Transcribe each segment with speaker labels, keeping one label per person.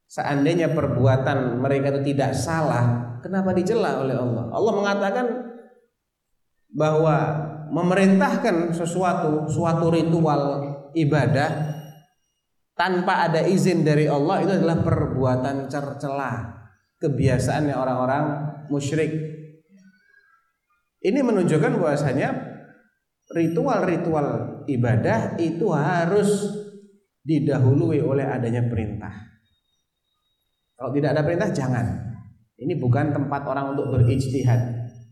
Speaker 1: seandainya perbuatan mereka itu tidak salah, kenapa dicela oleh Allah? Allah mengatakan bahwa memerintahkan suatu ritual ibadah tanpa ada izin dari Allah itu adalah perbuatan tercela, kebiasaannya orang-orang musyrik. Ini menunjukkan bahwasanya ritual-ritual ibadah itu harus didahului oleh adanya perintah. Kalau tidak ada perintah jangan. Ini bukan tempat orang untuk berijtihad.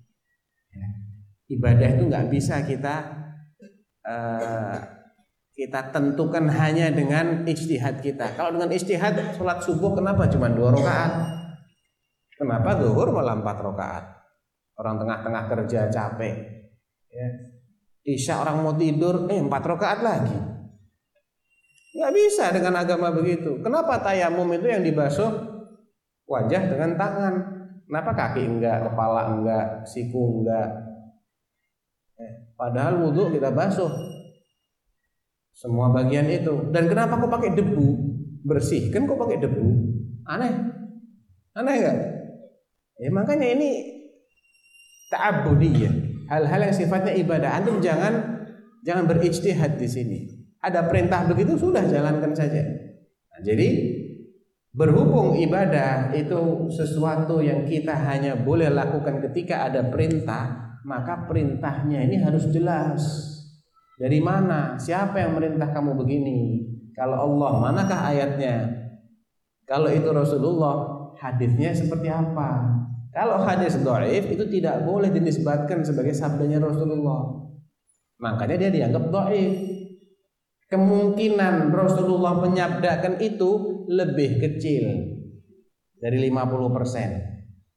Speaker 1: Ibadah itu nggak bisa kita tentukan hanya dengan ijtihad kita. Kalau dengan ijtihad sholat subuh kenapa cuma 2 rakaat? Kenapa zuhur malah 4 rakaat? Orang tengah-tengah kerja capek. Ya. Isya orang mau tidur 4 rakaat lagi. Nggak bisa dengan agama begitu. Kenapa tayamum itu yang dibasuh wajah dengan tangan? Kenapa kaki enggak, kepala enggak, siku enggak? Padahal wudhu kita basuh semua bagian itu. Dan kenapa kok pakai debu? Bersihkan kok pakai debu? Aneh enggak? Ya makanya ini ta'abbudiyah, hal-hal yang sifatnya ibadah. Antum jangan berijtihad di sini. Ada perintah begitu sudah jalankan saja. Nah, jadi berhubung ibadah itu sesuatu yang kita hanya boleh lakukan ketika ada perintah, maka perintahnya ini harus jelas. Dari mana? Siapa yang merintah kamu begini? Kalau Allah, manakah ayatnya? Kalau itu Rasulullah, hadisnya seperti apa? Kalau hadis dhaif itu tidak boleh dinisbatkan sebagai sabdanya Rasulullah. Makanya dia dianggap dhaif. Kemungkinan Rasulullah menyabdakan itu lebih kecil dari 50%.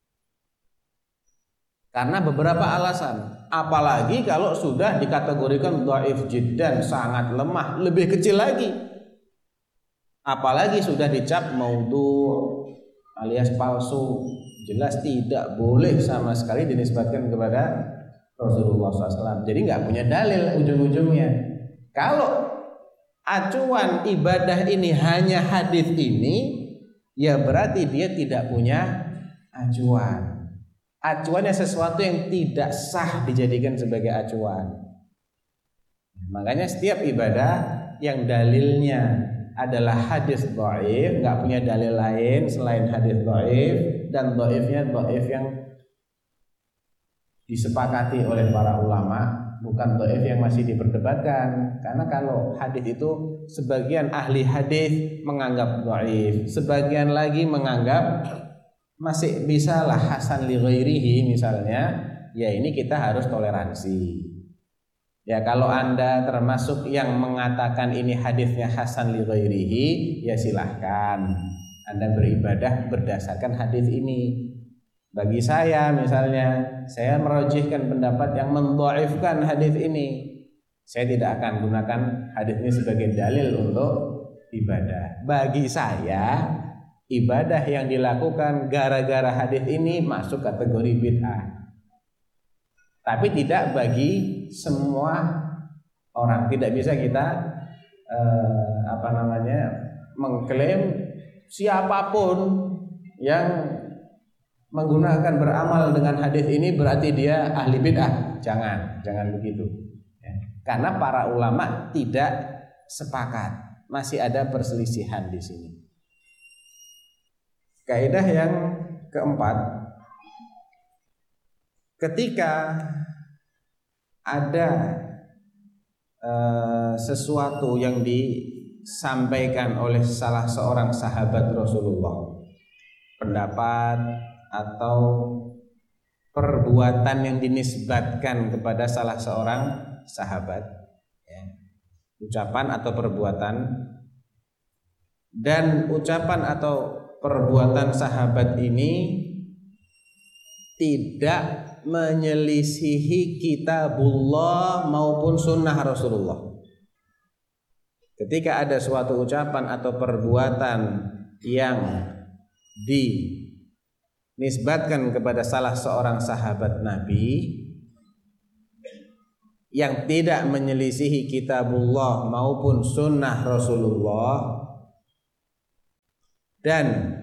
Speaker 1: Karena beberapa alasan. Apalagi kalau sudah dikategorikan dhaif jiddan, sangat lemah, lebih kecil lagi. Apalagi sudah dicap maudhu alias palsu, jelas tidak boleh sama sekali dinisbatkan kepada Rasulullah SAW. Jadi nggak punya dalil ujung-ujungnya. Kalau acuan ibadah ini hanya hadis ini, ya berarti dia tidak punya acuan. Acuannya sesuatu yang tidak sah dijadikan sebagai acuan. Makanya setiap ibadah yang dalilnya adalah hadis dhaif, nggak punya dalil lain selain hadis dhaif, dan dhaifnya dhaif yang disepakati oleh para ulama, bukan dhaif yang masih diperdebatkan. Karena kalau hadis itu sebagian ahli hadis menganggap dhaif, sebagian lagi menganggap masih bisalah hasan li ghairihi misalnya, ya ini kita harus toleransi. Ya kalau Anda termasuk yang mengatakan ini hadisnya hasan li ghairihi, ya silahkan Anda beribadah berdasarkan hadis ini. Bagi saya misalnya, saya merajihkan pendapat yang mendhaifkan hadis ini. Saya tidak akan gunakan hadis ini sebagai dalil untuk ibadah. Bagi saya, ibadah yang dilakukan gara-gara hadis ini masuk kategori bid'ah. Tapi tidak bagi semua orang. Tidak bisa kita mengklaim siapapun yang menggunakan beramal dengan hadis ini berarti dia ahli bid'ah. Jangan begitu. Ya. Karena para ulama tidak sepakat. Masih ada perselisihan di sini. Kaidah yang keempat, ketika ada sesuatu yang disampaikan oleh salah seorang sahabat Rasulullah, pendapat atau perbuatan yang dinisbatkan kepada salah seorang sahabat, ya, ucapan atau perbuatan, dan ucapan atau perbuatan sahabat ini tidak menyelisihi kitabullah maupun sunnah Rasulullah. Ketika ada suatu ucapan atau perbuatan yang dinisbatkan kepada salah seorang sahabat Nabi yang tidak menyelisihi kitabullah maupun sunnah Rasulullah, dan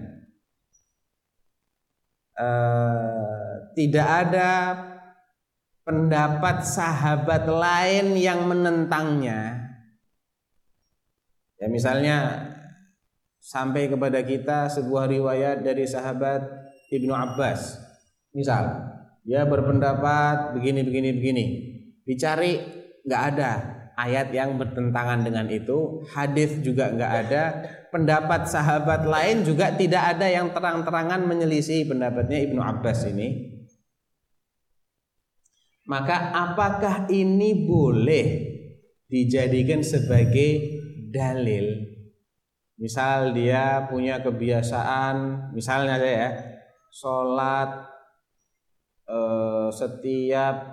Speaker 1: tidak ada pendapat sahabat lain yang menentangnya. Ya misalnya sampai kepada kita sebuah riwayat dari sahabat Ibnu Abbas. Misal dia berpendapat begini. Dicari nggak ada ayat yang bertentangan dengan itu, hadis juga nggak ada, pendapat sahabat lain juga tidak ada yang terang-terangan menyelisih pendapatnya Ibnu Abbas ini. Maka apakah ini boleh dijadikan sebagai dalil? Misal dia punya kebiasaan, misalnya ya, sholat setiap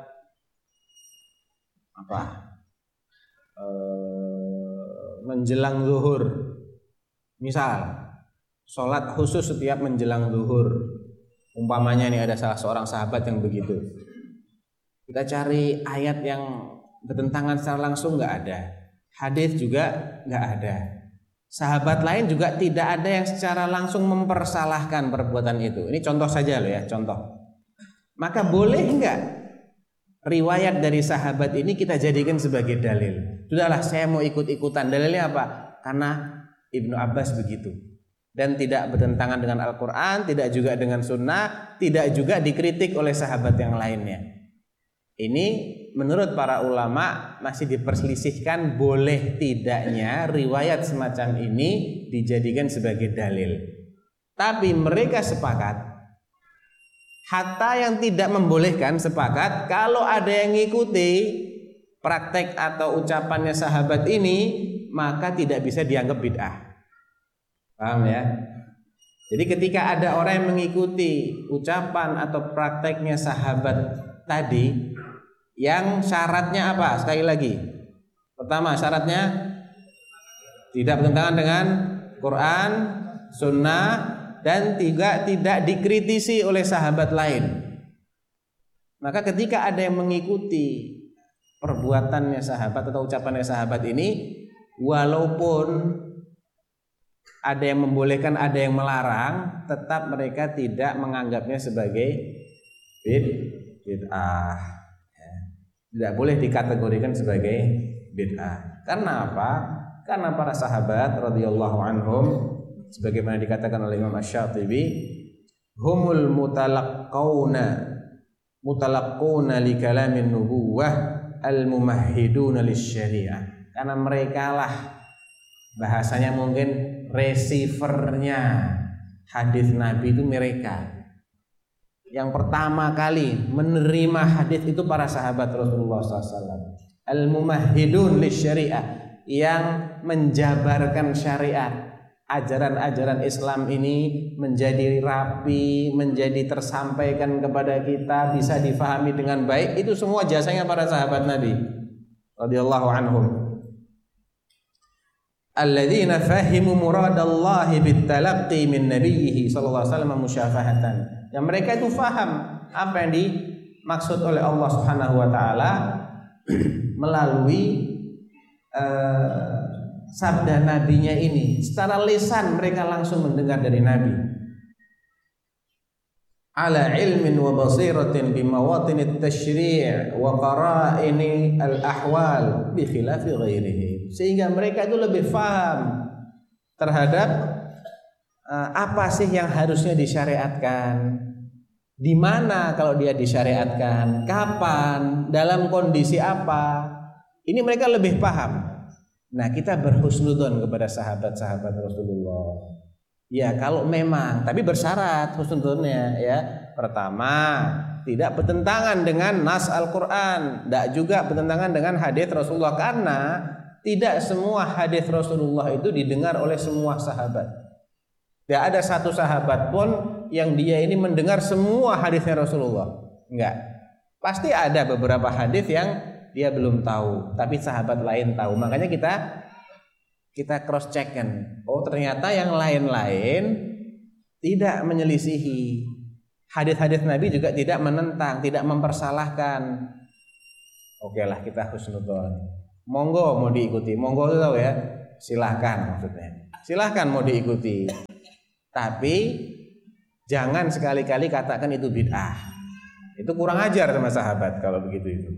Speaker 1: menjelang zuhur. Misal sholat khusus setiap menjelang zuhur. Umpamanya nih ada salah seorang sahabat yang begitu. Kita cari ayat yang bertentangan secara langsung, nggak ada. Hadis juga nggak ada. Sahabat lain juga tidak ada yang secara langsung mempersalahkan perbuatan itu. Ini contoh saja loh ya, contoh. Maka boleh nggak riwayat dari sahabat ini kita jadikan sebagai dalil? Sudahlah, saya mau ikut-ikutan. Dalilnya apa? Karena Ibnu Abbas begitu. Dan tidak bertentangan dengan Al-Quran, tidak juga dengan Sunnah, tidak juga dikritik oleh sahabat yang lainnya. Ini menurut para ulama masih diperselisihkan boleh tidaknya riwayat semacam ini dijadikan sebagai dalil. Tapi mereka sepakat, hatta yang tidak membolehkan sepakat, kalau ada yang ngikuti praktek atau ucapannya sahabat ini, maka tidak bisa dianggap bid'ah. Paham ya? Jadi ketika ada orang yang mengikuti ucapan atau prakteknya sahabat tadi, yang syaratnya apa? Sekali lagi, pertama syaratnya tidak bertentangan dengan Quran, Sunnah, dan tidak dikritisi oleh sahabat lain. Maka ketika ada yang mengikuti perbuatannya sahabat atau ucapannya sahabat ini, walaupun ada yang membolehkan, ada yang melarang, tetap mereka tidak menganggapnya sebagai bid'ah. Tidak boleh dikategorikan sebagai bid'ah. Karena apa? Karena para sahabat radhiyallahu anhum, sebagaimana dikatakan oleh Imam Asy-Syatibi, humul mutalaqquna li kalamin nubuwah al-mumahhiduna lisyariah. Karena merekalah, bahasanya mungkin receivernya hadis Nabi itu mereka. Yang pertama kali menerima hadis itu para sahabat Rasulullah SAW. Al-mumahhidun lisyariah, yang menjabarkan syariat. Ajaran-ajaran Islam ini menjadi rapi, menjadi tersampaikan kepada kita, bisa difahami dengan baik. Itu semua jasanya para sahabat Nabi radhiyallahu anhum. Alladzina fahimu muradallahi bitalaqqi min nabiyhi sallallahu alaihi wasallam musyafahatan. Yang mereka itu faham apa yang dimaksud oleh Allah Subhanahu wa taala melalui sabda nabinya ini. Secara lisan mereka langsung mendengar dari Nabi. Ala ilmin wa basiratin bi mawatinit tasyri' wa qara'ini al-ahwal bi khilafi ghairihi. Sehingga mereka itu lebih faham terhadap apa sih yang harusnya disyariatkan, di mana kalau dia disyariatkan, kapan, dalam kondisi apa. Ini mereka lebih paham. Nah, kita berhusnudzon kepada sahabat-sahabat Rasulullah. Ya, kalau memang, tapi bersyarat husnudzonnya ya. Pertama, tidak bertentangan dengan nas Al-Qur'an, tidak juga bertentangan dengan hadis Rasulullah, karena tidak semua hadis Rasulullah itu didengar oleh semua sahabat. Tidak ada satu sahabat pun yang dia ini mendengar semua hadisnya Rasulullah. Enggak. Pasti ada beberapa hadis yang dia belum tahu, tapi sahabat lain tahu. Makanya kita cross check kan. Oh, ternyata yang lain-lain tidak menyelisihi. Hadis-hadis Nabi juga tidak menentang, tidak mempersalahkan. Oke lah, kita husnudzon. Monggo mau diikuti, monggo itu tahu ya. Silahkan maksudnya. Silahkan mau diikuti. Tapi Jangan sekali-kali katakan itu bid'ah. Itu kurang ajar sama sahabat kalau begitu itu.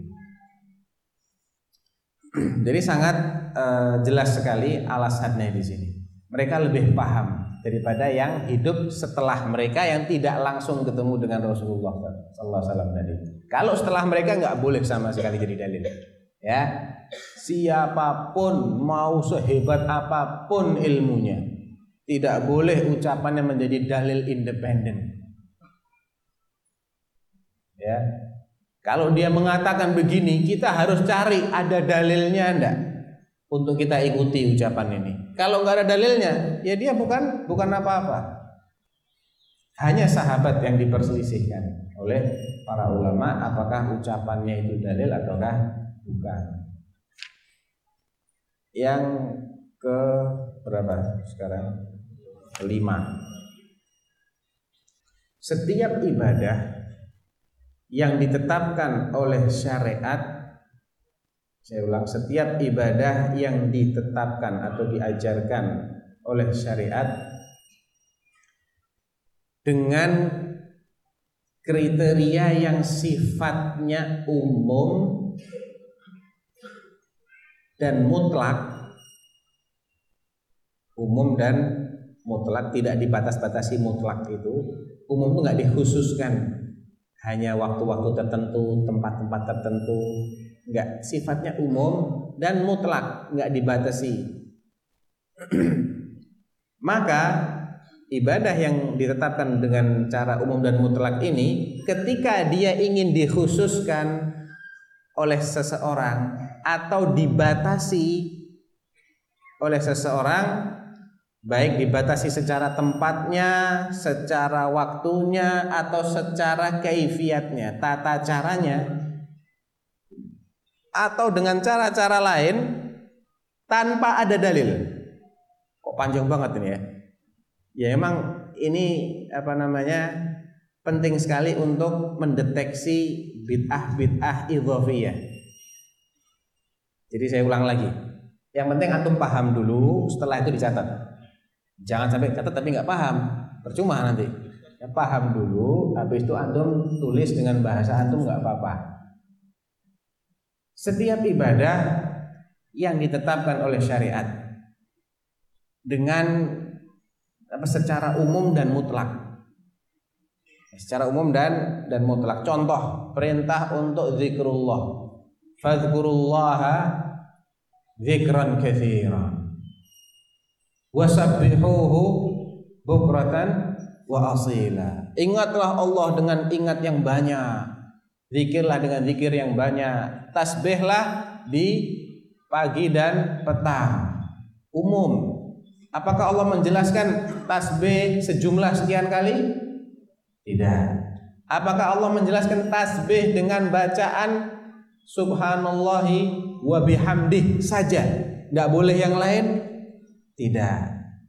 Speaker 1: Jadi sangat jelas sekali alasannya di sini. Mereka lebih paham daripada yang hidup setelah mereka yang tidak langsung ketemu dengan Rasulullah SAW tadi. Kalau setelah mereka nggak boleh sama sekali jadi dalil. Ya, siapapun mau sehebat apapun ilmunya, tidak boleh ucapannya menjadi dalil independen. Ya, kalau dia mengatakan begini, kita harus cari ada dalilnya enggak untuk kita ikuti ucapan ini. Kalau nggak ada dalilnya, ya dia bukan apa-apa. Hanya sahabat yang diperselisihkan oleh para ulama apakah ucapannya itu dalil ataukah bukan. Yang ke berapa sekarang? Kelima. Setiap ibadah yang ditetapkan oleh syariat, saya ulang, setiap ibadah yang ditetapkan atau diajarkan oleh syariat dengan kriteria yang sifatnya umum dan mutlak, tidak dibatas-batasi. Mutlak itu umum itu nggak dikhususkan hanya waktu-waktu tertentu, tempat-tempat tertentu, nggak, sifatnya umum dan mutlak, nggak dibatasi. Maka ibadah yang ditetapkan dengan cara umum dan mutlak ini, ketika dia ingin dikhususkan oleh seseorang atau dibatasi oleh seseorang, baik dibatasi secara tempatnya, secara waktunya, atau secara kaifiatnya, tata caranya, atau dengan cara-cara lain tanpa ada dalil. Kok panjang banget ini ya? Ya emang ini penting sekali untuk mendeteksi bid'ah idhofiyah. Jadi saya ulang lagi. Yang penting antum paham dulu, setelah itu dicatat. Jangan sampai catat tapi nggak paham, percuma nanti. Ya, paham dulu, habis itu antum tulis dengan bahasa antum nggak apa-apa. Setiap ibadah yang ditetapkan oleh syariat dengan secara umum dan mutlak. Secara umum dan mutlak. Contoh, perintah untuk zikrullah. Fadhkurullaha dzikran katsiran. Wasabbihuhu bukratan wa asila. Ingatlah Allah dengan ingat yang banyak. Zikirlah dengan zikir yang banyak. Tasbihlah di pagi dan petang. Umum. Apakah Allah menjelaskan tasbih sejumlah sekian kali? Tidak. Apakah Allah menjelaskan tasbih dengan bacaan subhanallahi wa bihamdih saja? Tidak boleh yang lain? Tidak.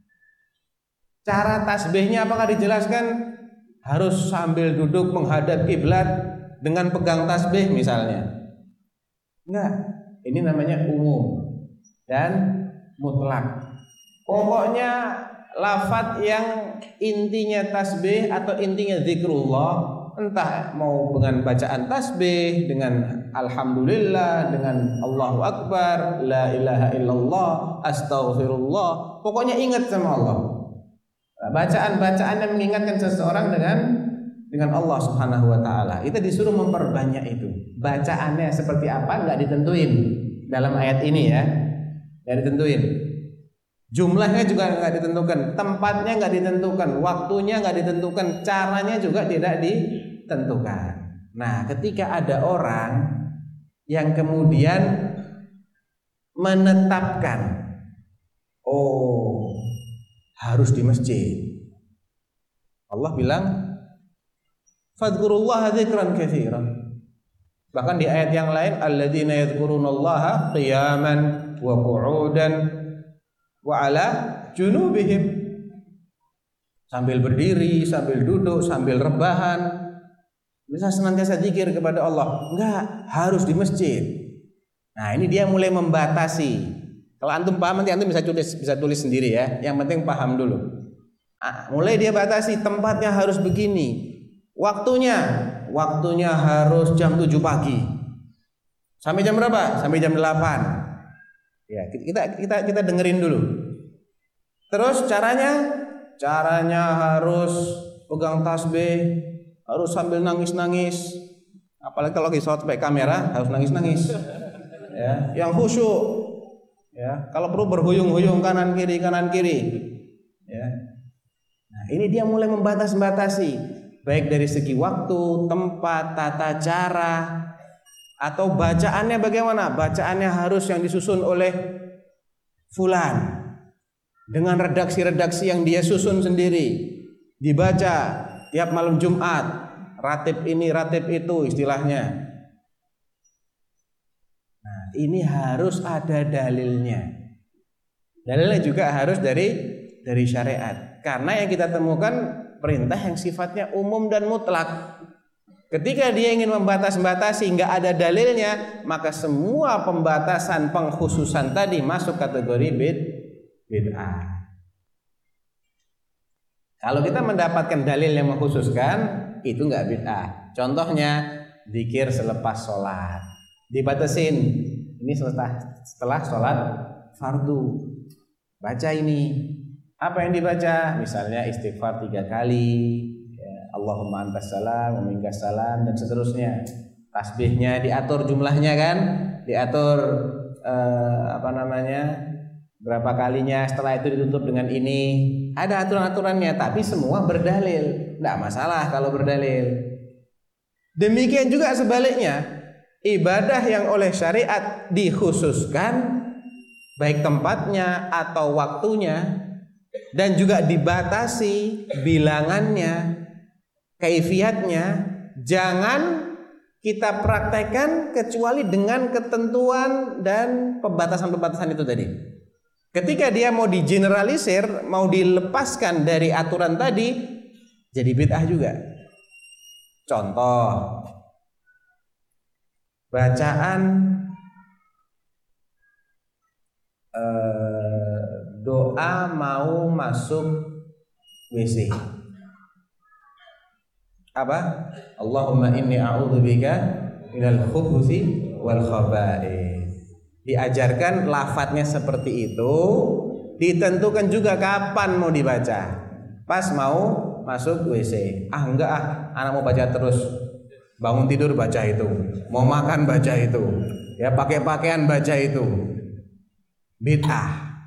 Speaker 1: Cara tasbihnya apakah dijelaskan harus sambil duduk menghadap kiblat dengan pegang tasbih misalnya? Enggak. Ini namanya umum dan mutlak. Pokoknya lafadz yang intinya tasbih atau intinya zikrullah, entah mau dengan bacaan tasbih, dengan alhamdulillah, dengan Allahu Akbar, la ilaha illallah, astaghfirullah, pokoknya ingat sama Allah. Bacaan-bacaan yang mengingatkan seseorang dengan Allah Subhanahu wa taala. Kita disuruh memperbanyak itu. Bacaannya seperti apa enggak ditentuin dalam ayat ini ya. Enggak ditentuin. Jumlahnya juga enggak ditentukan, tempatnya enggak ditentukan, waktunya enggak ditentukan, caranya juga tidak ditentukan. Nah, ketika ada orang yang kemudian menetapkan, oh, harus di masjid. Allah bilang, fadhkurullaha dzikran katsiran. Bahkan di ayat yang lain, alladzina yadhkurunallaha qiyaman wa qu'udan wa ala junubihim. Sambil berdiri, sambil duduk, sambil rebahan, bisa senantiasa zikir kepada Allah. Enggak, harus di masjid. Nah, ini dia mulai membatasi. Kalau antum paham nanti antum bisa tulis sendiri ya. Yang penting paham dulu. Mulai dia batasi, tempatnya harus begini, waktunya harus jam 7 pagi. Sampai jam berapa? Sampai jam 8. Ya, kita dengerin dulu. Terus caranya harus pegang tasbih, harus sambil nangis-nangis. Apalagi kalau lagi sholat pakai kamera harus nangis-nangis. Ya, yang khusyuk. Ya, kalau perlu berhuyung-huyung kanan kiri. Ya. Nah, ini dia mulai membatasi, baik dari segi waktu, tempat, tata cara, atau bacaannya bagaimana? Bacaannya harus yang disusun oleh fulan dengan redaksi-redaksi yang dia susun sendiri, dibaca tiap malam Jumat, ratib ini, ratib itu istilahnya. Nah, ini harus ada dalilnya. Dalilnya juga harus dari syariat. Karena yang kita temukan perintah yang sifatnya umum dan mutlak. Ketika dia ingin membatasi nggak ada dalilnya, maka semua pembatasan pengkhususan tadi masuk kategori bid'ah. Kalau kita mendapatkan dalil yang mengkhususkan, itu nggak bid'ah. Contohnya zikir selepas sholat, dibatasin. Ini setelah sholat fardu, baca ini. Apa yang dibaca? Misalnya istighfar 3 kali, ya, Allahumma antas salam wa minkas salam, dan seterusnya. Tasbihnya diatur jumlahnya kan, diatur berapa kalinya, setelah itu ditutup dengan ini. Ada aturan-aturannya, tapi semua berdalil. Tidak masalah kalau berdalil. Demikian juga sebaliknya, ibadah yang oleh syariat dikhususkan, baik tempatnya atau waktunya, dan juga dibatasi bilangannya, kaifiatnya, jangan kita praktekkan kecuali dengan ketentuan dan pembatasan-pembatasan itu tadi. Ketika dia mau digeneralisir, mau dilepaskan dari aturan tadi, jadi bid'ah juga. Contoh, bacaan doa mau masuk WC. Apa? Allahumma inni a'udzubika minal khubuthi wal khaba'ith. Diajarkan lafadznya seperti itu, ditentukan juga kapan mau dibaca. Pas mau masuk WC. Enggak anak mau baca terus. Bangun tidur baca itu, mau makan baca itu, ya pakai pakaian baca itu. Bid'ah.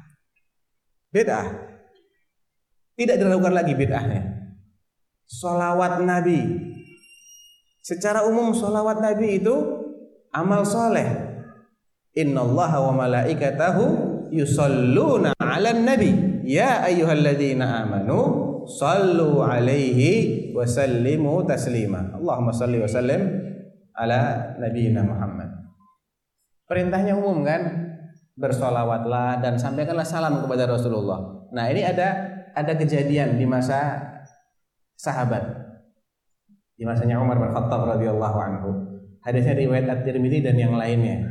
Speaker 1: Tidak diragukan lagi bid'ahnya. Sholawat Nabi, secara umum sholawat Nabi itu amal soleh. Innallaha wa malaikatahu yusalluna 'alan nabi ya ayyuhalladzina amanu sallu 'alaihi wa sallimu taslima. Allahumma salli wa sallim ala nabiyina Muhammad. Perintahnya umum kan? Bersolawatlah dan sampaikanlah salam kepada Rasulullah. Nah, ini ada kejadian di masa sahabat, di masanya Umar bin Khattab radhiyallahu anhu. Hadisnya riwayat At-Tirmidzi dan yang lainnya.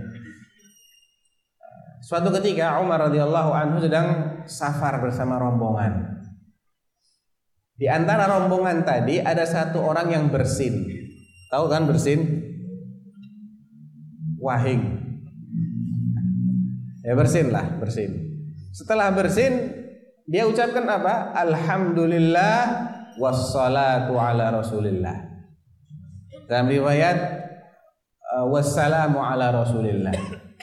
Speaker 1: Suatu ketika Umar radhiyallahu anhu sedang safar bersama rombongan. Di antara rombongan tadi ada satu orang yang bersin. Tahu kan bersin? Wahing. Ya bersin. Setelah bersin, dia ucapkan apa? Alhamdulillah wassalatu ala rasulillah. Dalam riwayat wassalamu ala rasulillah.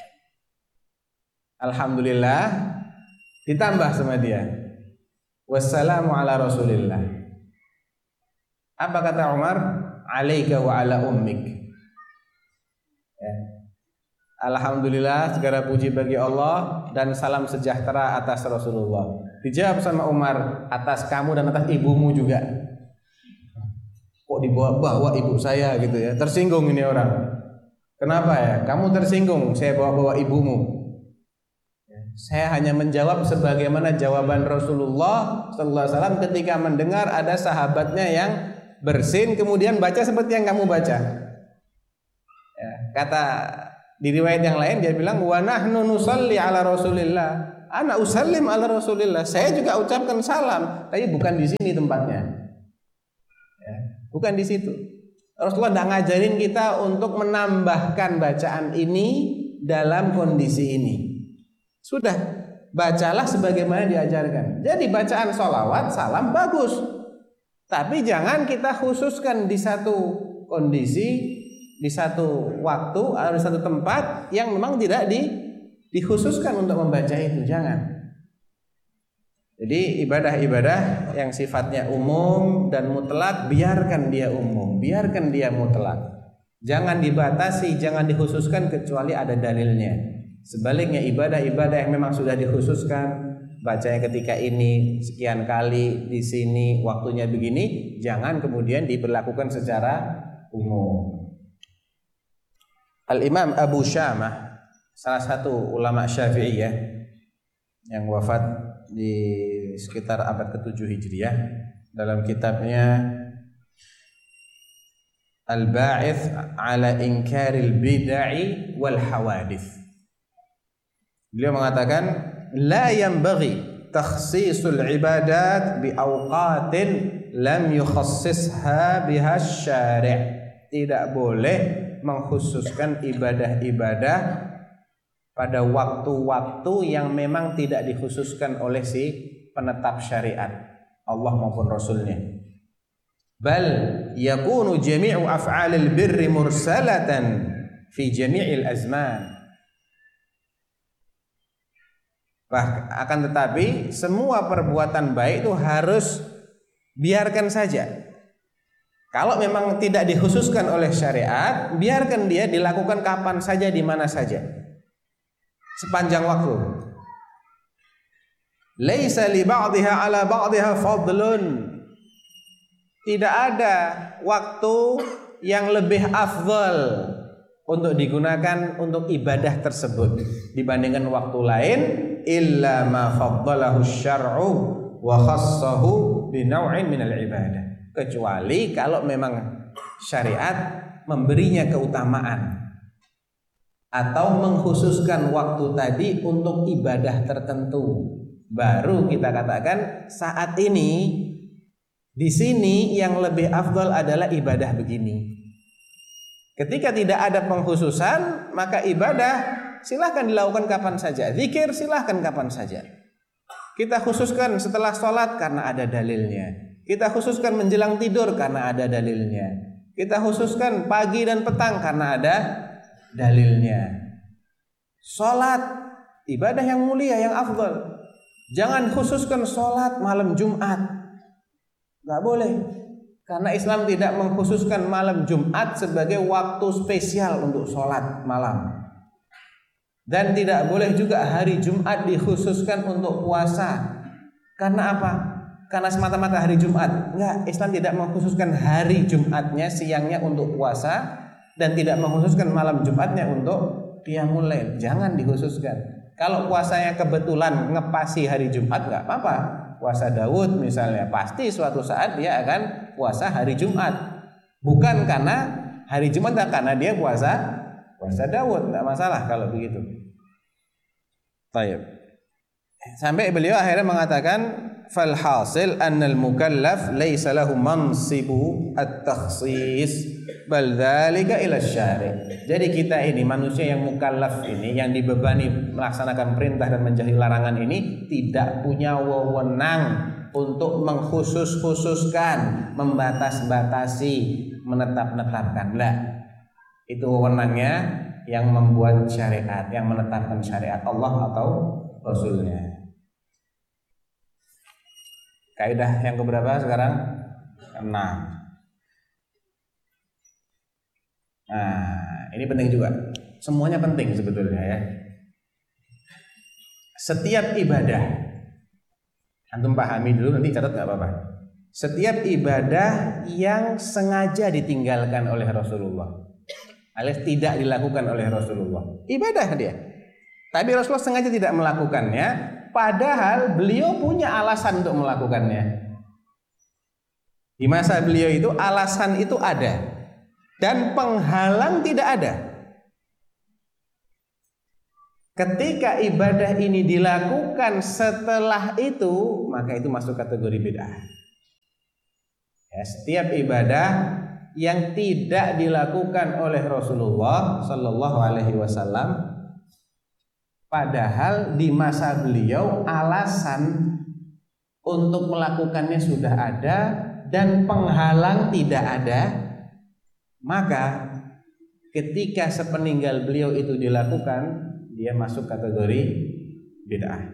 Speaker 1: Alhamdulillah ditambah sama dia wassalamu ala rasulillah. Apa kata Umar? Alaika wa ala ummik. Ya. Alhamdulillah, segala puji bagi Allah dan salam sejahtera atas Rasulullah. Dijawab sama Umar, atas kamu dan atas ibumu juga. Kok dibawa-bawa ibu saya gitu ya? Tersinggung ini orang. Kenapa ya? Kamu tersinggung, saya bawa-bawa ibumu. Saya hanya menjawab sebagaimana jawaban Rasulullah sallallahu alaihi wasallam ketika mendengar ada sahabatnya yang bersin kemudian baca seperti yang kamu baca. Ya, kata di riwayat yang lain dia bilang wa nahnu nusalli ala Rasulillah. ana usallim ala Rasulillah, saya juga ucapkan salam, tapi bukan di sini tempatnya. Ya, bukan di situ. Rasulullah tidak ngajarin kita untuk menambahkan bacaan ini dalam kondisi ini. Sudah, bacalah sebagaimana diajarkan. Jadi bacaan sholawat, salam bagus, tapi jangan kita khususkan di satu kondisi, di satu waktu atau di satu tempat yang memang tidak dikhususkan untuk membaca itu. Jangan. Jadi ibadah-ibadah yang sifatnya umum dan mutlak, biarkan dia umum, biarkan dia mutlak. Jangan dibatasi, jangan dikhususkan kecuali ada dalilnya. Sebaliknya ibadah-ibadah yang memang sudah dikhususkan, bacanya ketika ini sekian kali di sini waktunya begini, jangan kemudian diberlakukan secara umum. Al-Imam Abu Syamah, salah satu ulama Syafi'iyah yang wafat di sekitar abad ke-7 Hijriah, dalam kitabnya Al-Ba'its ala Inkaril Bid'ah wal Hawadits, beliau mengatakan la yanbaghi takhsisul ibadat bi awqatin lam yukhassisha biha syari'. Tidak boleh mengkhususkan ibadah-ibadah pada waktu-waktu yang memang tidak dikhususkan oleh si penetap syariat Allah maupun Rasulnya. Bal yakunu jami'u af'alil birri mursalatan fi jami'il azman. Akan tetapi semua perbuatan baik itu harus biarkan saja. Kalau memang tidak dikhususkan oleh syariat, biarkan dia dilakukan kapan saja, di mana saja, sepanjang waktu. Laisa li ba'dihha ala ba'dihha fadlun. Tidak ada waktu yang lebih afdal untuk digunakan untuk ibadah tersebut dibandingkan waktu lain, illa ma faddalahu syar'u wa khassahu bi naw'in minal ibadah. Kecuali kalau memang syariat memberinya keutamaan atau mengkhususkan waktu tadi untuk ibadah tertentu, baru kita katakan saat ini di sini yang lebih afdal adalah ibadah begini. Ketika tidak ada pengkhususan, maka ibadah silahkan dilakukan kapan saja, zikir silahkan kapan saja. Kita khususkan setelah sholat karena ada dalilnya, kita khususkan menjelang tidur karena ada dalilnya, kita khususkan pagi dan petang karena ada dalilnya. Sholat ibadah yang mulia, yang afdal. Jangan khususkan sholat malam Jumat, nggak boleh, karena Islam tidak mengkhususkan malam Jumat sebagai waktu spesial untuk sholat malam. Dan tidak boleh juga hari Jumat dikhususkan untuk puasa. Karena apa? Karena semata-mata hari Jumat. Enggak, Islam tidak mengkhususkan hari Jumatnya, siangnya untuk puasa, dan tidak mengkhususkan malam Jumatnya untuk qiyamul lail. Jangan dikhususkan. Kalau puasanya kebetulan ngepasi hari Jumat, enggak apa-apa. Puasa Daud misalnya, pasti suatu saat dia akan puasa hari Jumat. Bukan karena hari Jumat, karena dia puasa Daud, enggak masalah kalau begitu. Tayyib. Sampai beliau akhirnya mengatakan fal hasil annal mukallaf laysa lahu mansibu at-takhsis bal dzalika ila syari'. Jadi kita ini manusia yang mukallaf ini, yang dibebani melaksanakan perintah dan menjauhi larangan ini, tidak punya wewenang untuk mengkhususkan, membatas-batasi, menetap-netapkan. Lah, itu wewenangnya yang membuat syariat, yang menetapkan syariat Allah atau Rasulnya. Kaidah yang keberapa sekarang? 6. Nah, ini penting juga. Semuanya penting sebetulnya ya. Setiap ibadah, antum pahami dulu, nanti catat nggak apa-apa. Setiap ibadah yang sengaja ditinggalkan oleh Rasulullah, alias tidak dilakukan oleh Rasulullah, ibadah dia. Tapi Rasulullah sengaja tidak melakukannya, padahal beliau punya alasan untuk melakukannya. Di masa beliau itu alasan itu ada dan penghalang tidak ada. Ketika ibadah ini dilakukan setelah itu, maka itu masuk kategori bid'ah. Ya, setiap ibadah yang tidak dilakukan oleh Rasulullah Sallallahu Alaihi Wasallam, padahal di masa beliau alasan untuk melakukannya sudah ada dan penghalang tidak ada, maka ketika sepeninggal beliau itu dilakukan, dia masuk kategori bid'ah.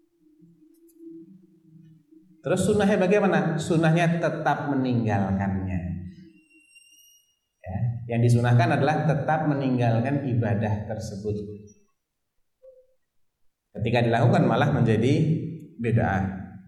Speaker 1: Terus sunnahnya bagaimana? Sunnahnya tetap meninggalkannya. Ya, yang disunahkan adalah tetap meninggalkan ibadah tersebut. Ketika dilakukan malah menjadi bid'ah.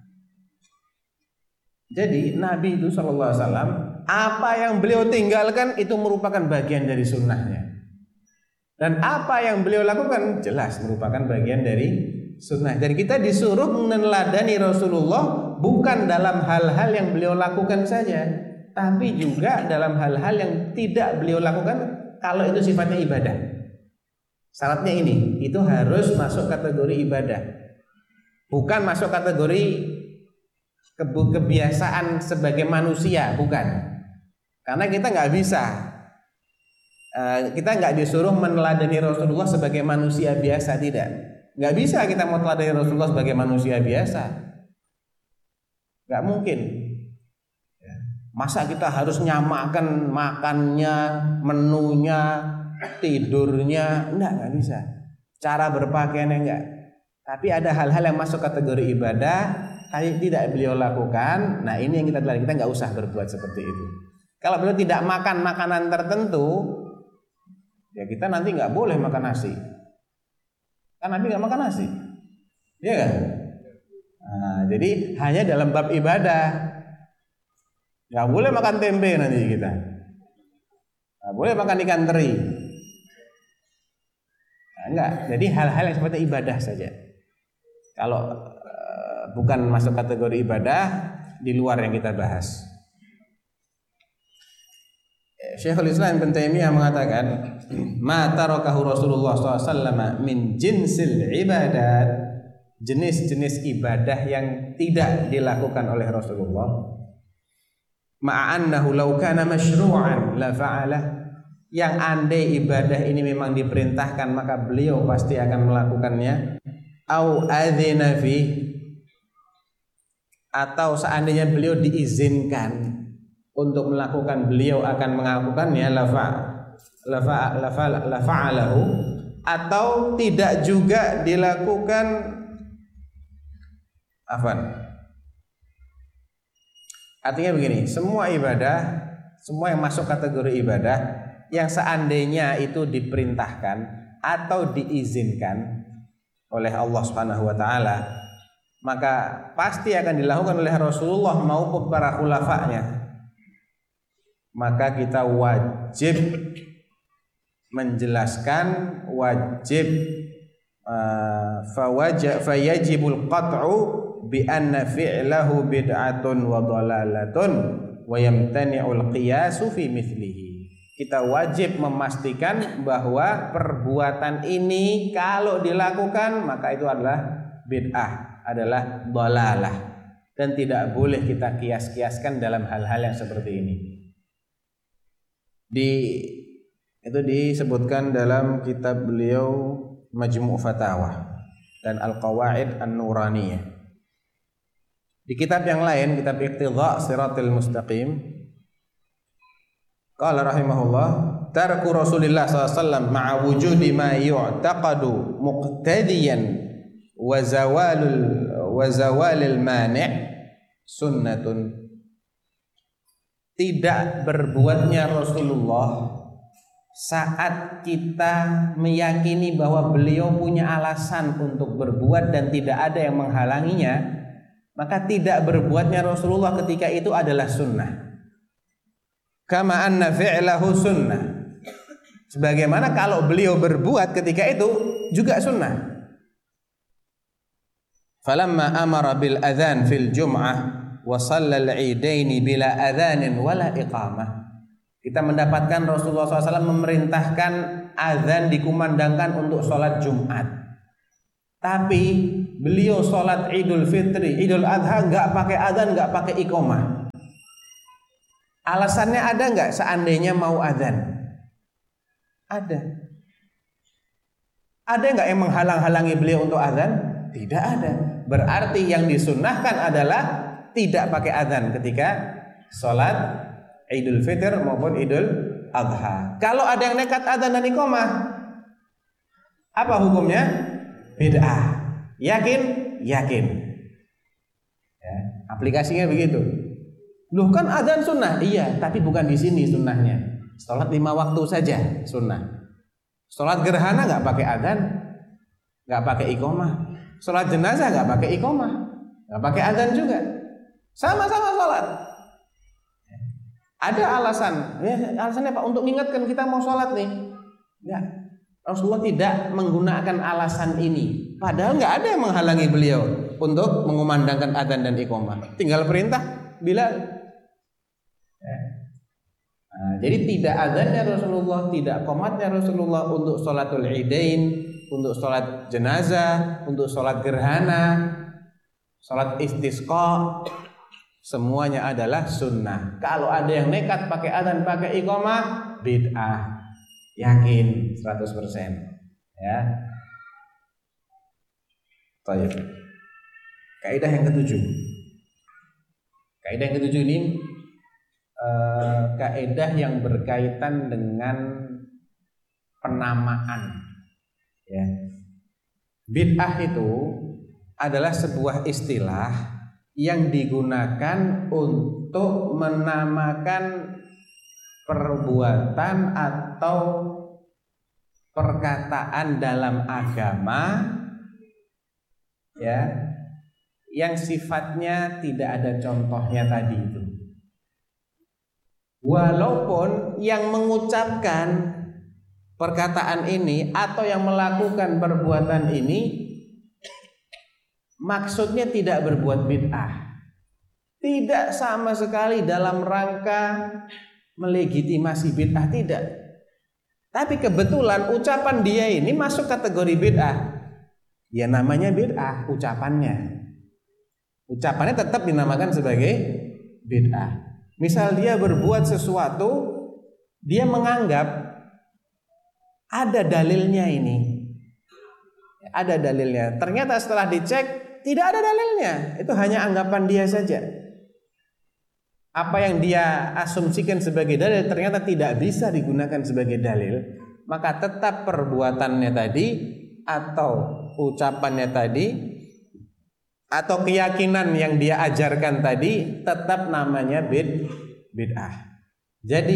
Speaker 1: Jadi Nabi itu Sallallahu Alaihi Wasallam, apa yang beliau tinggalkan itu merupakan bagian dari sunnahnya. Dan apa yang beliau lakukan jelas merupakan bagian dari sunnah. Dan kita disuruh meneladani Rasulullah bukan dalam hal-hal yang beliau lakukan saja, tapi juga dalam hal-hal yang tidak beliau lakukan kalau itu sifatnya ibadah. Syaratnya ini, itu harus masuk kategori ibadah, bukan masuk kategori kebiasaan sebagai manusia, bukan. Karena kita nggak bisa, kita nggak disuruh meneladani Rasulullah sebagai manusia biasa, tidak. Nggak bisa kita mau teladani Rasulullah sebagai manusia biasa, nggak mungkin. Masa kita harus nyamakan makannya, menunya, tidurnya, nggak bisa. Cara berpakaiannya enggak. Tapi ada hal-hal yang masuk kategori ibadah, tapi tidak beliau lakukan. Nah ini yang kita teladani, kita nggak usah berbuat seperti itu. Kalau beliau tidak makan makanan tertentu, ya kita nanti nggak boleh makan nasi. Kan Nabi nggak makan nasi, iya kan? Nah, jadi hanya dalam bab ibadah. Nggak boleh makan tempe nanti kita. Nggak boleh makan ikan teri. Nah, enggak. Jadi hal-hal yang seperti ibadah saja. Kalau bukan masuk kategori ibadah, di luar yang kita bahas. Syekhul Islam Ibnu Taimiyah mengatakan, "Ma tarakahu Rasulullah SAW min jinsil ibadat." Jenis-jenis ibadah yang tidak dilakukan oleh Rasulullah. Ma'annahu law kana masyru'an la fa'alah. Yang andai ibadah ini memang diperintahkan maka beliau pasti akan melakukannya. Au adzina fi, atau seandainya beliau diizinkan untuk melakukan, beliau akan melakukannya, la fa'alahu, atau tidak juga dilakukan, artinya begini, semua ibadah, semua yang masuk kategori ibadah yang seandainya itu diperintahkan atau diizinkan oleh Allah Subhanahu wa taala, maka pasti akan dilakukan oleh Rasulullah maupun para khulafa'nya. Maka kita wajib menjelaskan, wajib fayajibul qat'u bi anna fi'lahu bid'atun wa dhalalatun wa yamtani'ul qiyasu fi mithlihi. Kita wajib memastikan bahwa perbuatan ini kalau dilakukan maka itu adalah bid'ah, adalah dhalalah, dan tidak boleh kita kias-kiaskan dalam hal-hal yang seperti ini. Itu disebutkan dalam kitab beliau Majmu' Fatawa dan Al-Qawaid An-Nuraniyah. Di kitab yang lain, kitab Iqtidha' Shiratal Mustaqim, qala rahimahullah, tarku Rasulillah SAW ma'a wujudi ma yu'taqadu muqtadiyan wa zawalil mani' sunnatun. Tidak berbuatnya Rasulullah saat kita meyakini bahwa beliau punya alasan untuk berbuat dan tidak ada yang menghalanginya, maka tidak berbuatnya Rasulullah ketika itu adalah sunnah. Kama anna fi'lahu sunnah. Sebagaimana kalau beliau berbuat ketika itu juga sunnah. Falamma amara bil adzan fil jum'ah wa shallal 'idaini bila adzanin wala iqamah. Kita mendapatkan Rasulullah SAW memerintahkan azan dikumandangkan untuk sholat Jumat, Tapi beliau sholat Idul Fitri, Idul Adha nggak pakai adzan, nggak pakai iqomah. Alasannya ada nggak seandainya mau adzan? Ada. Ada nggak yang menghalang-halangi beliau untuk adzan? Tidak ada. Berarti yang disunnahkan adalah tidak pakai adzan ketika sholat Idul Fitr maupun Idul Adha. Kalau ada yang nekat adzan dan iqomah, apa hukumnya? Bid'ah. Yakin? Yakin. Ya, aplikasinya begitu. Loh kan adzan sunnah? Iya, tapi bukan di sini sunnahnya. Sholat 5 waktu saja sunnah. Sholat gerhana nggak pakai adzan, nggak pakai iqomah. Sholat jenazah nggak pakai iqomah, nggak pakai adzan juga. Sama-sama sholat. Ada alasan. Ya, alasannya Pak untuk mengingatkan kita mau sholat nih. Enggak. Rasulullah tidak menggunakan alasan ini. Padahal nggak ada yang menghalangi beliau untuk mengumandangkan adzan dan iqomah. Tinggal perintah Bilal. Ya. Nah, jadi tidak adzannya Rasulullah, tidak qomatnya Rasulullah untuk sholatul idain, untuk sholat jenazah, untuk sholat gerhana, sholat istisqa, semuanya adalah sunnah. Kalau ada yang nekat pakai adzan, pakai iqomah, bid'ah. Yakin 100%. Ya. Baik. Kaidah yang ketujuh. Kaidah yang ketujuh ini kaidah yang berkaitan dengan penamaan. Ya. Bid'ah itu adalah sebuah istilah yang digunakan untuk menamakan perbuatan atau perkataan dalam agama, ya, yang sifatnya tidak ada contohnya tadi itu. Walaupun yang mengucapkan perkataan ini atau yang melakukan perbuatan ini maksudnya tidak berbuat bid'ah, tidak sama sekali dalam rangka melegitimasi bid'ah, tidak. Tapi kebetulan ucapan dia ini masuk kategori bid'ah, ya namanya bid'ah ucapannya. Ucapannya tetap dinamakan sebagai bid'ah. Misal dia berbuat sesuatu, dia menganggap ada dalilnya ini, ada dalilnya. Ternyata setelah dicek tidak ada dalilnya, itu hanya anggapan dia saja. Apa yang dia asumsikan sebagai dalil ternyata tidak bisa digunakan sebagai dalil, maka tetap perbuatannya tadi atau ucapannya tadi atau keyakinan yang dia ajarkan tadi tetap namanya bid'ah. Jadi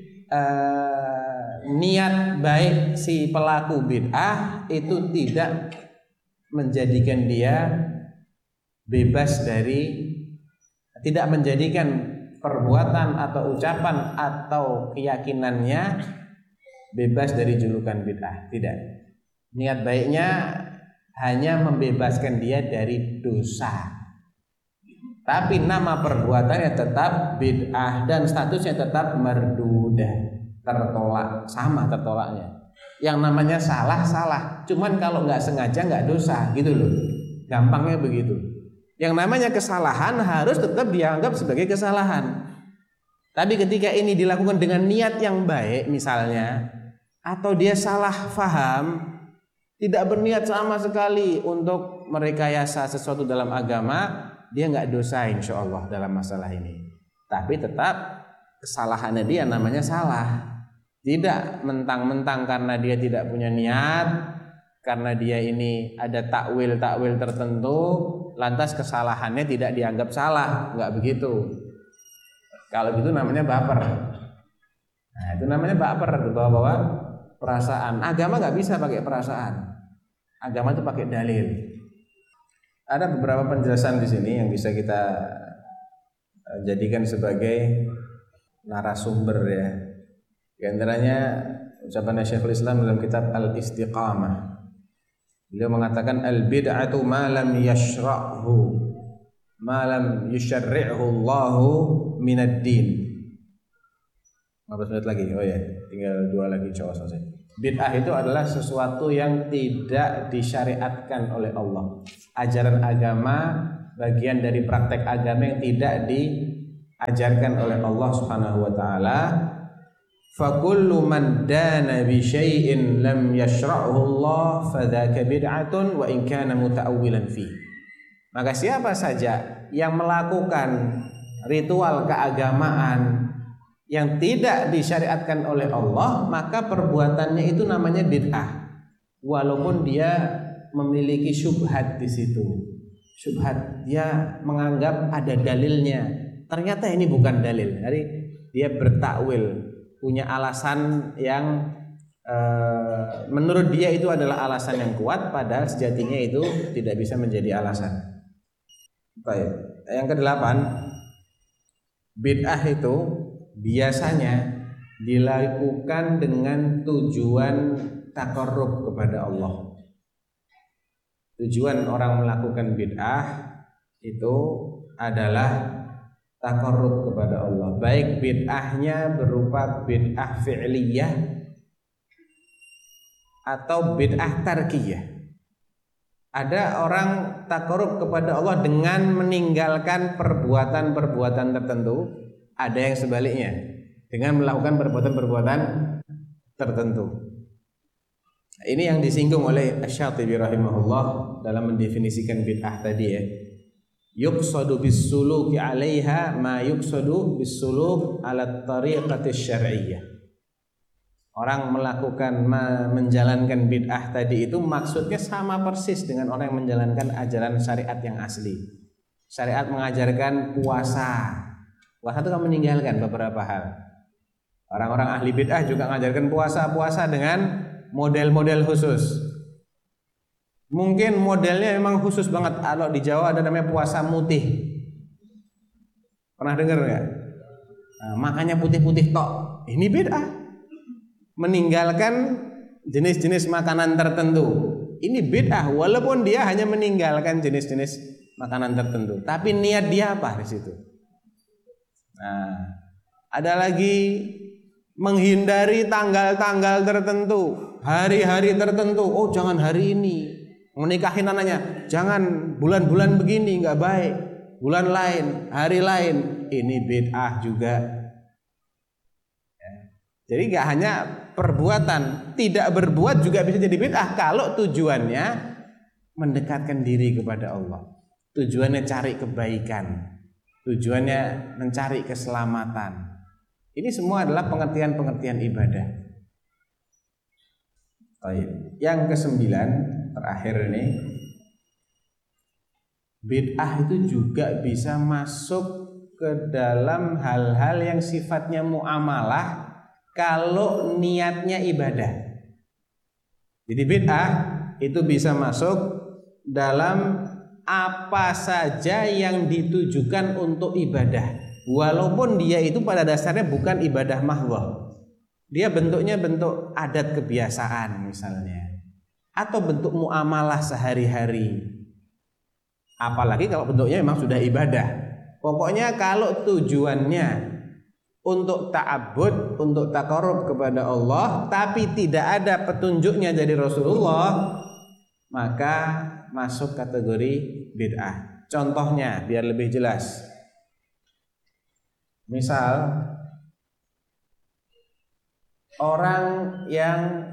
Speaker 1: niat baik si pelaku bid'ah itu tidak menjadikan dia bebas dari, tidak menjadikan perbuatan atau ucapan atau keyakinannya bebas dari julukan bid'ah. Tidak. Niat baiknya hanya membebaskan dia dari dosa. Tapi nama perbuatannya tetap bid'ah dan statusnya tetap mardudah, tertolak, sama tertolaknya. Yang namanya salah. Cuman kalau nggak sengaja nggak dosa, gitu loh. Gampangnya begitu. Yang namanya kesalahan harus tetap dianggap sebagai kesalahan. Tapi ketika ini dilakukan dengan niat yang baik misalnya, atau dia salah faham, tidak berniat sama sekali untuk merekayasa sesuatu dalam agama, dia nggak dosa insya Allah dalam masalah ini. Tapi tetap kesalahannya dia namanya salah. Tidak mentang-mentang karena dia tidak punya niat, karena dia ini ada takwil tertentu, lantas kesalahannya tidak dianggap salah, nggak begitu. Kalau gitu namanya baper. Nah, itu namanya baper, bawa-bawa perasaan. Agama nggak bisa pakai perasaan. Agama itu pakai dalil. Ada beberapa penjelasan di sini yang bisa kita jadikan sebagai narasumber ya. Di antaranya ucapan Syekhul Islam dalam kitab Al-Istiqamah. Beliau mengatakan al-bid'atu ma lam yashra'hu ma lam yusyarri'hu Allahu minad din. 15 menit lagi. Oh ya, tinggal 2 lagi insya Allah selesai. Bid'ah itu adalah sesuatu yang tidak disyariatkan oleh Allah. Ajaran agama, bagian dari praktek agama yang tidak diajarkan oleh Allah Subhanahu wa taala. Fa kullu man dana bi syai'in lam yashra'hu Allah fadzaka bid'atun wa in kana muta'awwilan fi. Maka siapa saja yang melakukan ritual keagamaan yang tidak disyariatkan oleh Allah, maka perbuatannya itu namanya bid'ah. Walaupun dia memiliki syubhat di situ. Syubhat, dia menganggap ada dalilnya. Ternyata ini bukan dalil. Jadi dia bertakwil, punya alasan yang menurut dia itu adalah alasan yang kuat, padahal sejatinya itu tidak bisa menjadi alasan. Baik. Yang kedelapan, bid'ah itu biasanya dilakukan dengan tujuan taqarrub kepada Allah. Tujuan orang melakukan bid'ah itu adalah taqarrub kepada Allah. Baik bid'ahnya berupa bid'ah fi'liyah atau bid'ah tarkiyah. Ada orang taqarrub kepada Allah dengan meninggalkan perbuatan-perbuatan tertentu, ada yang sebaliknya dengan melakukan perbuatan-perbuatan tertentu. Ini yang disinggung oleh Asy-Syatibi rahimahullah dalam mendefinisikan bid'ah tadi ya. Yuqsadu bis-suluki 'alaiha ma yuqsadu bis-suluk 'ala tariqati syar'iyyah. Orang melakukan menjalankan bid'ah tadi itu maksudnya sama persis dengan orang yang menjalankan ajaran syariat yang asli. Syariat mengajarkan puasa. Puasa itu kan meninggalkan beberapa hal. Orang-orang ahli bid'ah juga mengajarkan puasa dengan model-model khusus. Mungkin modelnya memang khusus banget. Kalau di Jawa ada namanya puasa mutih. Pernah dengar nggak? Nah, makanya putih-putih tok. Ini bid'ah. Meninggalkan jenis-jenis makanan tertentu. Ini bid'ah walaupun dia hanya meninggalkan jenis-jenis makanan tertentu. Tapi niat dia apa di situ? Nah, ada lagi menghindari tanggal-tanggal tertentu, hari-hari tertentu. Oh, jangan hari ini. Menikahin anaknya, jangan bulan-bulan begini, nggak baik. Bulan lain, hari lain, ini bid'ah juga. Jadi nggak hanya perbuatan, tidak berbuat juga bisa jadi bid'ah kalau tujuannya mendekatkan diri kepada Allah. Tujuannya cari kebaikan, tujuannya mencari keselamatan. Ini semua adalah pengertian-pengertian ibadah. Baik. Yang kesembilan, terakhir ini, bid'ah itu juga bisa masuk ke dalam hal-hal yang sifatnya muamalah kalau niatnya ibadah. Jadi bid'ah itu bisa masuk dalam apa saja yang ditujukan untuk ibadah, walaupun dia itu pada dasarnya bukan ibadah mahdhah. Dia bentuknya bentuk adat kebiasaan misalnya, atau bentuk muamalah sehari-hari. Apalagi kalau bentuknya memang sudah ibadah. Pokoknya kalau tujuannya untuk ta'abbud, untuk taqarrub kepada Allah, tapi tidak ada petunjuknya dari Rasulullah, maka masuk kategori bid'ah. Contohnya biar lebih jelas. Misal orang yang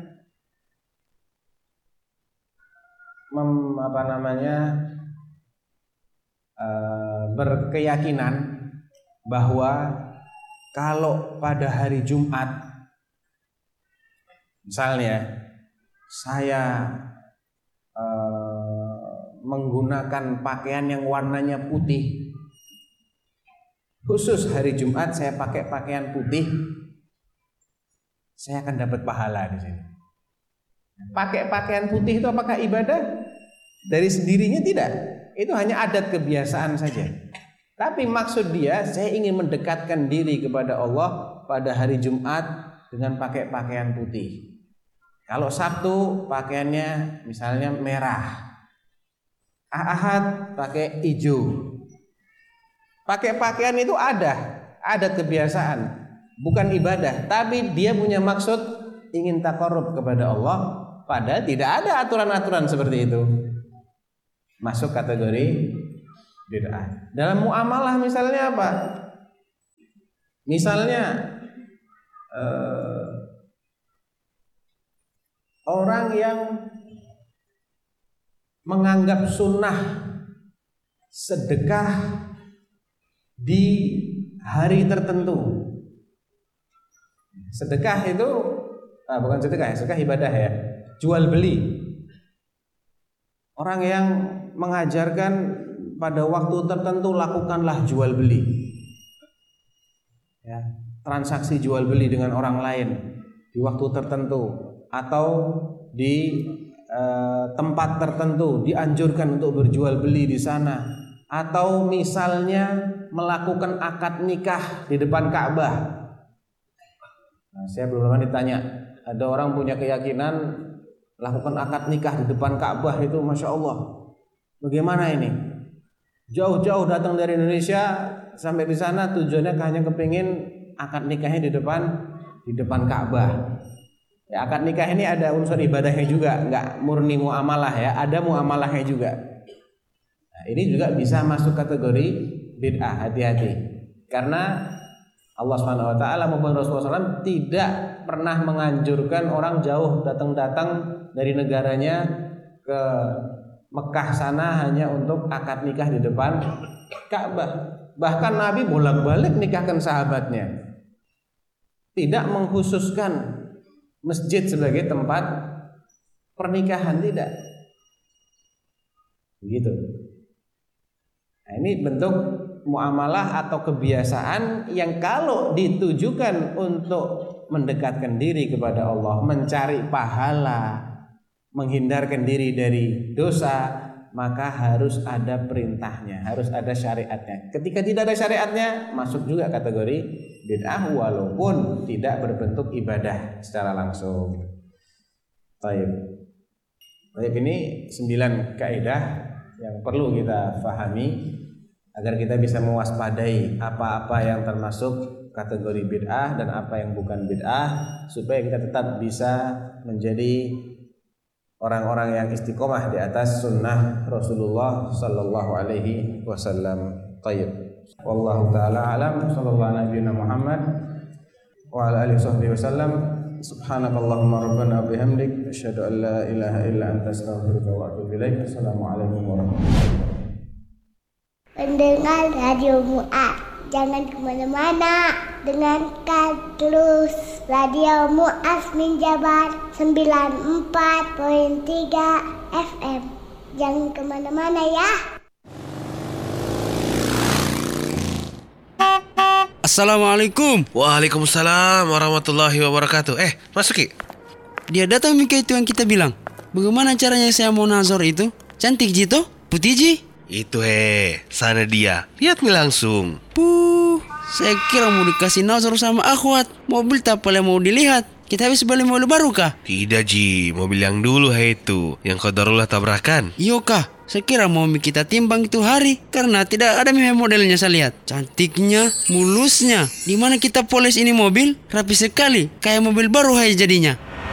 Speaker 1: berkeyakinan bahwa kalau pada hari Jumat, misalnya saya menggunakan pakaian yang warnanya putih, khusus hari Jumat saya pakai pakaian putih, saya akan dapat pahala di sini. Pakai pakaian putih itu apakah ibadah? Dari sendirinya tidak. Itu hanya adat kebiasaan saja. Tapi maksud dia, saya ingin mendekatkan diri kepada Allah pada hari Jumat dengan pakai pakaian putih. Kalau Sabtu pakaiannya misalnya merah, Ahad pakai hijau. Pakai pakaian itu adat kebiasaan, bukan ibadah. Tapi dia punya maksud ingin taqarrub kepada Allah, padahal tidak ada aturan-aturan seperti itu, masuk kategori bid'ah. Dalam muamalah misalnya apa? Misalnya orang yang menganggap sunnah sedekah di hari tertentu. Sedekah itu bukan sedekah ya, sedekah ibadah ya, jual beli. Orang yang mengajarkan pada waktu tertentu lakukanlah jual beli, ya, transaksi jual beli dengan orang lain di waktu tertentu atau di tempat tertentu dianjurkan untuk berjual beli di sana, atau misalnya melakukan akad nikah di depan Ka'bah. Nah, saya belum lama ditanya, ada orang punya keyakinan lakukan akad nikah di depan Ka'bah itu, masya Allah, bagaimana ini? Jauh-jauh datang dari Indonesia sampai di sana tujuannya hanya kepingin akad nikahnya di depan Ka'bah. Ya, akad nikah ini ada unsur ibadahnya juga, nggak murni muamalah ya, ada muamalahnya juga. Nah, ini juga bisa masuk kategori bid'ah, hati-hati. Karena Allah Subhanahu wa taala maupun Rasulullah SAW tidak pernah menganjurkan orang jauh datang dari negaranya ke Mekah sana hanya untuk akad nikah di depan Ka'bah. Bahkan Nabi bolak-balik nikahkan sahabatnya. Tidak mengkhususkan masjid sebagai tempat pernikahan, tidak. Begitu. Nah, ini bentuk muamalah atau kebiasaan yang kalau ditujukan untuk mendekatkan diri kepada Allah, mencari pahala, menghindarkan diri dari dosa, maka harus ada perintahnya, harus ada syariatnya. Ketika tidak ada syariatnya, masuk juga kategori bid'ah walaupun tidak berbentuk ibadah secara langsung. Baik, ini 9 kaidah yang perlu kita fahami agar kita bisa mewaspadai apa-apa yang termasuk kategori bid'ah dan apa yang bukan bid'ah, supaya kita tetap bisa menjadi orang-orang yang istiqomah di atas sunnah Rasulullah sallallahu alaihi wasallam. Tayyib. Wallahu taala alam, sallallahu alaihi Muhammad wa ala alihi wasallam. Subhanakallahumma rabbana bihamdik asyhadu an la ilaha illa anta astaghfiruka wa atubu ilaik. Assalamualaikum warahmatullahi wabarakatuh.
Speaker 2: Pendengar Radio Mu'ad, jangan kemana-mana, dengarkan terus Radio Mu'ad Minjabar 94.3 FM. Jangan kemana-mana ya.
Speaker 3: Assalamualaikum.
Speaker 4: Waalaikumsalam warahmatullahi wabarakatuh. Masuki.
Speaker 3: Dia datang Mika itu yang kita bilang. Bagaimana caranya saya mau nazar itu? Cantik Jito? Putih Ji?
Speaker 4: Itu sana dia. Lihat nih langsung.
Speaker 3: Saya kira mau dikasih nazar sama akhwat. Mobil tak boleh mau dilihat. Kita habis beli mobil baru kah?
Speaker 4: Tidak Ji, mobil yang dulu itu, yang qadarullah tabrakan.
Speaker 3: Iyo kah? Saya kira mau kita timbang itu hari, karena tidak ada modelnya saya lihat. Cantiknya, mulusnya. Dimana kita polis ini mobil? Rapi sekali, kayak mobil baru jadinya.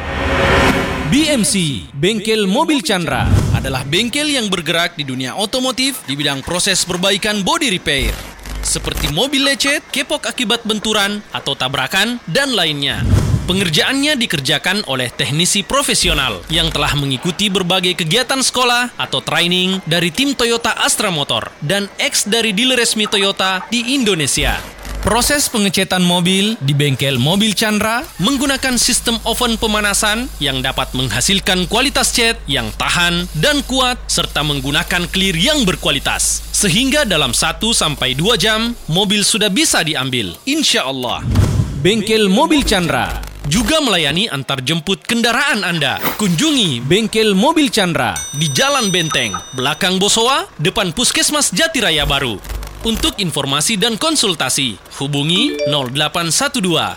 Speaker 5: BMC, Bengkel Mobil Chandra, adalah bengkel yang bergerak di dunia otomotif di bidang proses perbaikan body repair, seperti mobil lecet, kepok akibat benturan atau tabrakan, dan lainnya. Pengerjaannya dikerjakan oleh teknisi profesional yang telah mengikuti berbagai kegiatan sekolah atau training dari tim Toyota Astra Motor dan ex dari dealer resmi Toyota di Indonesia. Proses pengecetan mobil di Bengkel Mobil Chandra menggunakan sistem oven pemanasan yang dapat menghasilkan kualitas cat yang tahan dan kuat serta menggunakan clear yang berkualitas. Sehingga dalam 1-2 jam, mobil sudah bisa diambil. Insya Allah. Bengkel Mobil Chandra juga melayani antar jemput kendaraan Anda. Kunjungi Bengkel Mobil Chandra di Jalan Benteng, belakang Bosowa, depan Puskesmas Jatiraya Baru. Untuk informasi dan konsultasi, hubungi 0812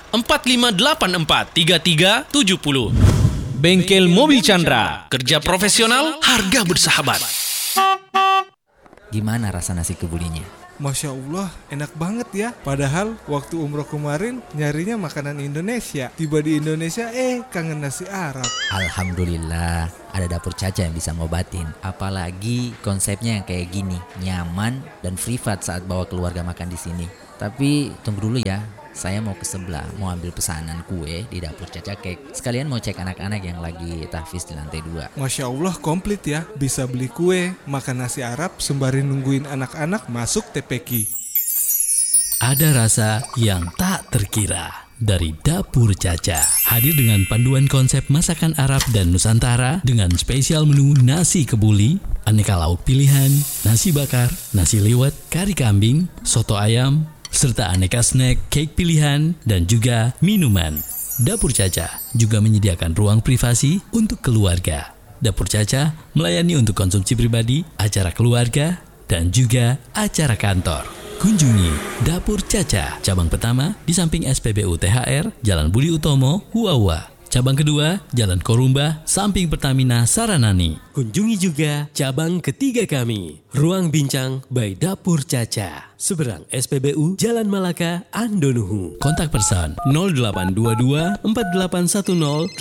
Speaker 5: 4584 3370. Bengkel Mobil Chandra, kerja profesional, harga bersahabat.
Speaker 6: Gimana rasa nasi kebulinya? Masya Allah, enak banget ya. Padahal waktu umroh kemarin nyarinya makanan Indonesia. Tiba di Indonesia, kangen nasi Arab.
Speaker 7: Alhamdulillah, ada Dapur Caca yang bisa ngobatin. Apalagi konsepnya yang kayak gini, nyaman dan privat saat bawa keluarga makan di sini. Tapi tunggu dulu ya, saya mau ke sebelah, mau ambil pesanan kue di Dapur Caca Cake. Sekalian mau cek anak-anak yang lagi tahfiz di lantai 2.
Speaker 6: Masya Allah, komplit ya. Bisa beli kue, makan nasi Arab, sembari nungguin anak-anak masuk TPQ.
Speaker 8: Ada rasa yang tak terkira dari Dapur Caca. Hadir dengan panduan konsep masakan Arab dan Nusantara dengan spesial menu nasi kebuli, aneka lauk pilihan, nasi bakar, nasi liwet, kari kambing, soto ayam, serta aneka snack, cake pilihan, dan juga minuman. Dapur Caca juga menyediakan ruang privasi untuk keluarga. Dapur Caca melayani untuk konsumsi pribadi, acara keluarga, dan juga acara kantor. Kunjungi Dapur Caca, cabang pertama di samping SPBU THR, Jalan Budi Utomo, Huawa. Cabang kedua, Jalan Korumba, samping Pertamina Saranani.
Speaker 9: Kunjungi juga cabang ketiga kami, Ruang Bincang by Dapur Caca, seberang SPBU Jalan Malaka, Andonuhu.
Speaker 8: Kontak person 0822 4810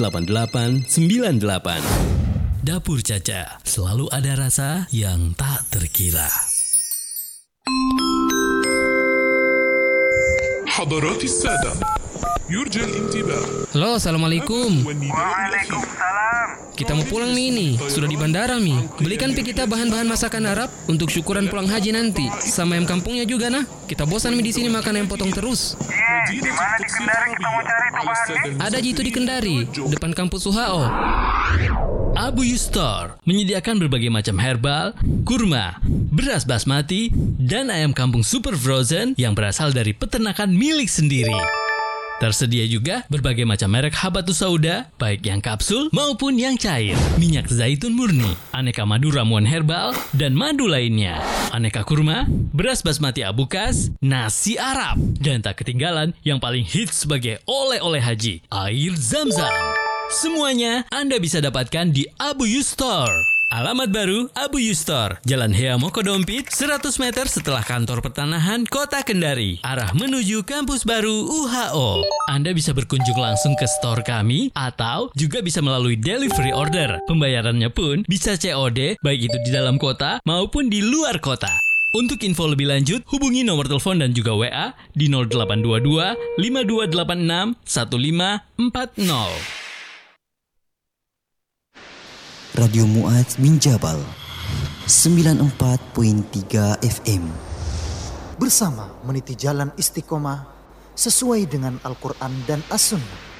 Speaker 8: 8898. Dapur Caca, selalu ada rasa yang tak terkira.
Speaker 10: حضرات السادة يرجى الانتباه.
Speaker 11: Halo, assalamualaikum.
Speaker 12: Waalaikumsalam.
Speaker 11: Kita mau pulang nih ini, sudah di bandara nih. Belikan kita bahan-bahan masakan Arab untuk syukuran pulang haji nanti. Sama ayam kampungnya juga nah. Kita bosan di sini makan ayam potong terus.
Speaker 12: Di mana di Kendari kita mau cari itu bahannya?
Speaker 11: Ada itu di Kendari, depan kampus UHO.
Speaker 8: Abu Yustor menyediakan berbagai macam herbal, kurma, beras basmati, dan ayam kampung super frozen yang berasal dari peternakan milik sendiri. Tersedia juga berbagai macam merek habatus sauda, baik yang kapsul maupun yang cair, minyak zaitun murni, aneka madu ramuan herbal, dan madu lainnya, aneka kurma, beras basmati abukas, nasi Arab, dan tak ketinggalan yang paling hits sebagai oleh-oleh haji, air Zam-Zam. Semuanya Anda bisa dapatkan di Abu Yustor. Alamat baru Abu Yustor, Jalan Hea Mokodompit, 100 meter setelah kantor pertanahan Kota Kendari, arah menuju kampus baru UHO. Anda bisa berkunjung langsung ke store kami atau juga bisa melalui delivery order. Pembayarannya pun bisa COD, baik itu di dalam kota maupun di luar kota. Untuk info lebih lanjut, hubungi nomor telepon dan juga WA di 0822 5286 1540.
Speaker 13: Radio Mu'adz bin Jabal 94.3 FM. Bersama meniti jalan istiqomah sesuai dengan Al-Quran dan As-Sunnah.